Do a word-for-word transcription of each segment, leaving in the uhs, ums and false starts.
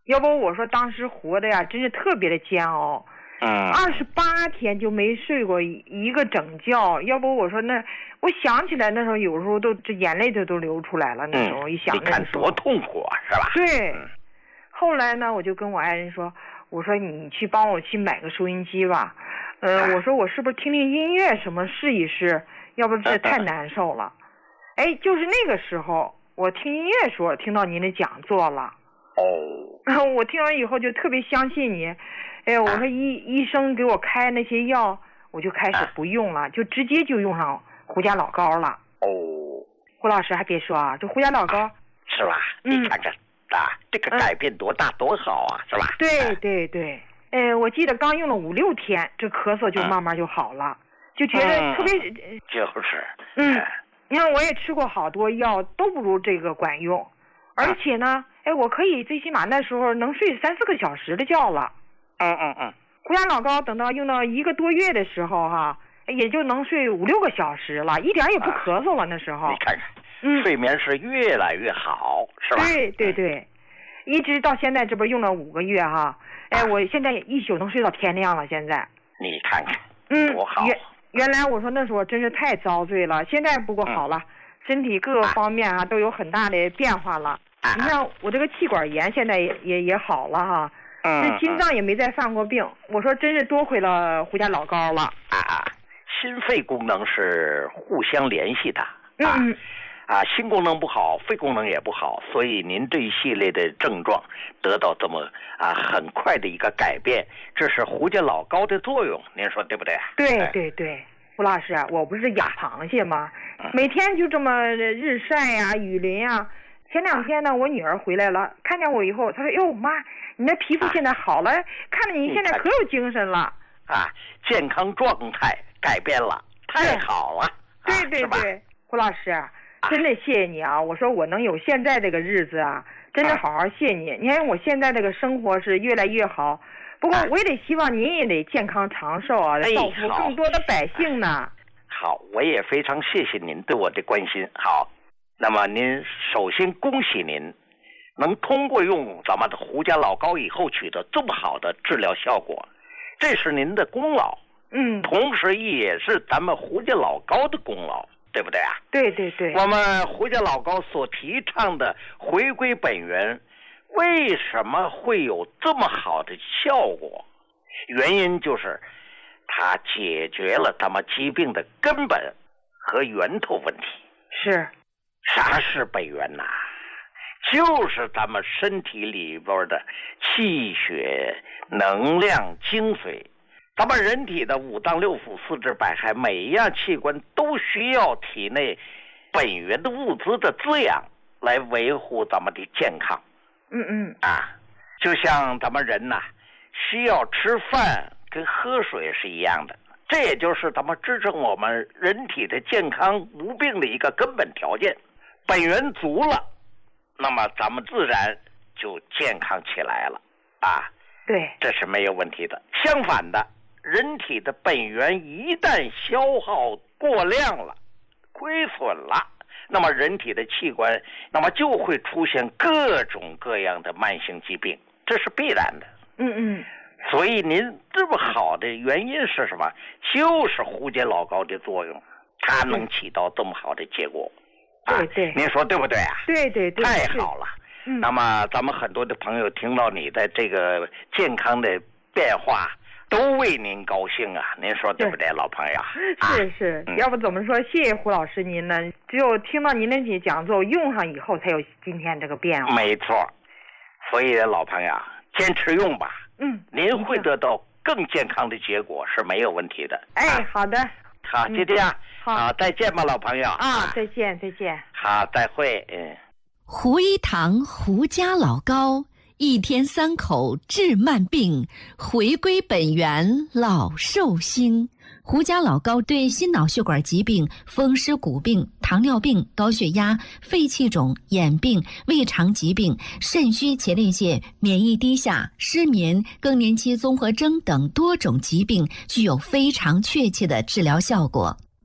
要不我说当时活的呀，真是特别的煎熬。 嗯， 二十八天就没睡过一个整觉，要不我说那，我想起来那时候有时候都这眼泪都都流出来了。那时候一想， 你看多痛苦啊，是吧？ 对。 嗯、 后来呢，我就跟我爱人说，我说你去帮我去买个收音机吧。呃， 啊、 我说我是不是听听音乐什么试一试？要不这太难受了。哎，就是那个时候，我听音乐时候听到您的讲座了。 哦。 我听完以后就特别相信你。哎，我说医、啊、医生给我开那些药，我就开始不用了，啊、就直接就用上胡家老膏了。 哦， 胡老师还别说啊，这胡家老膏、啊、 是吧？ 嗯、 你看看啊，这个改变多大、嗯、多好啊，是吧？ 对对对，哎，我记得刚用了五六天，这咳嗽就慢慢就好了，嗯、就觉得特别、 嗯、就是， 嗯，你看我也吃过好多药，都不如这个管用，而且呢，哎，我可以最起码那时候能睡三四个小时的觉了。 嗯嗯嗯， 胡家老膏等到用到一个多月的时候哈，也就能睡五六个小时了，一点也不咳嗽了。那时候、 啊、你看看， 嗯， 睡眠是越来越好，是吧？ 对对对，一直到现在这不用了五个月哈，哎，我现在一宿能睡到天亮了。现在你看看， 嗯， 多好。 原原来我说那时候真是太遭罪了，现在不过好了，嗯、身体各个方面啊都有很大的变化了。 啊、 你看我这个气管炎现在也也也好了哈。这心脏也没再犯过病，嗯、我说真是多亏了胡家老膏了啊！心肺功能是互相联系的啊， 嗯、 啊，心功能不好，肺功能也不好，所以您这一系列的症状得到这么啊很快的一个改变，这是胡家老膏的作用，您说对不对？ 对对对，胡老师，我不是养螃蟹吗？嗯、每天就这么日晒呀、啊、雨淋啊。前两天呢，我女儿回来了，看见我以后，她说：“哟妈，你的皮肤现在好了，啊、看着你现在可有精神了啊，健康状态改变了，太好了。” 对对对，对胡老师，真的谢谢你啊！我说我能有现在这个日子啊，真的好好谢你。啊、你看我现在这个生活是越来越好，不过我也得希望您也得健康长寿啊，造福更多的百姓呢。 好，我也非常谢谢您对我的关心。好。那么您首先恭喜您能通过用咱们的胡家老膏以后取得这么好的治疗效果，这是您的功劳， 嗯， 同时也是咱们胡家老膏的功劳，对不对啊？ 对对对。 我们胡家老膏所提倡的回归本源，为什么会有这么好的效果？原因就是它解决了咱们疾病的根本和源头问题。 是。 啥是本源呐？就是咱们身体里边的气血、能量、精髓。咱们人体的五脏六腑、四肢百骸，每一样器官都需要体内本源的物资的滋养，来维护咱们的健康。 嗯嗯。 啊，就像咱们人呐，需要吃饭跟喝水是一样的。这也就是咱们支撑我们人体的健康无病的一个根本条件。本源足了，那么咱们自然就健康起来了啊！ 对， 这是没有问题的。相反的，人体的本源一旦消耗过量了、亏损了，那么人体的器官，那么就会出现各种各样的慢性疾病，这是必然的。 嗯嗯。 所以您这么好的原因是什么？就是胡家老膏的作用，它能起到这么好的结果。 对对， 您说对不对啊？ 对对对， 太好了。 嗯， 那么咱们很多的朋友听到你的这个健康的变化，都为您高兴啊！您说对不对，老朋友？ 是是，啊、要不怎么说谢谢胡老师您呢？只有听到您的讲座用上以后，才有今天这个变化。 没错，所以老朋友坚持用吧。 嗯， 您会得到更健康的结果是没有问题的。 哎，啊、好的。 好，就这样。嗯、好、啊，再见吧，老朋友。 啊，再见，再见。 好，再会。嗯。 胡一堂胡家老膏，一天三口治慢病，回归本源老寿星。胡家老膏对心脑血管疾病、风湿骨病、糖尿病、高血压、肺气肿、眼病、胃肠疾病、肾虚前列腺、免疫低下、失眠、更年期综合征等多种疾病具有非常确切的治疗效果。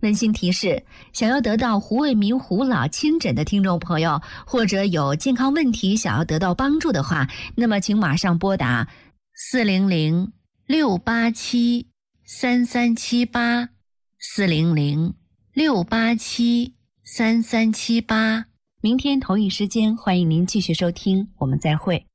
温馨提示：想要得到胡卫民胡老亲诊的听众朋友，或者有健康问题想要得到帮助的话，那么请马上拨打四零零六八七三三七八四零零六八七三三七八。明天同一时间，欢迎您继续收听，我们再会。